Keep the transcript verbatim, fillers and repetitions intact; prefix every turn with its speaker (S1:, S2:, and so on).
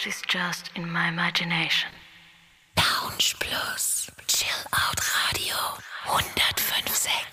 S1: is just in my imagination.
S2: Lounge Plus, Chill Out Radio, hundertfünf Komma sechs.